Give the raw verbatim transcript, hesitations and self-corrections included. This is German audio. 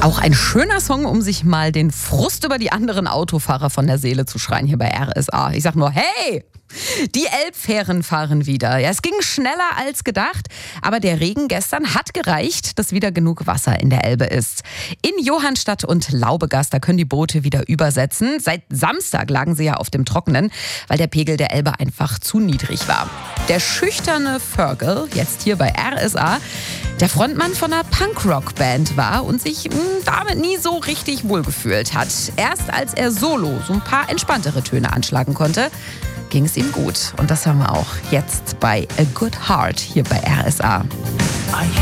Auch ein schöner Song, um sich mal den Frust über die anderen Autofahrer von der Seele zu schreien hier bei R S A. Ich sag nur, hey! Die Elbfähren fahren wieder. Ja, es ging schneller als gedacht, aber der Regen gestern hat gereicht, dass wieder genug Wasser in der Elbe ist. In Johannstadt und Laubegast, da können die Boote wieder übersetzen. Seit Samstag lagen sie ja auf dem Trockenen, weil der Pegel der Elbe einfach zu niedrig war. Der schüchterne Fergal, jetzt hier bei R S A, der Frontmann von einer Punkrock-Band war und sich mh, damit nie so richtig wohlgefühlt hat. Erst als er solo so ein paar entspanntere Töne anschlagen konnte, ging es ihm gut. Und das haben wir auch jetzt bei A Good Heart hier bei R S A.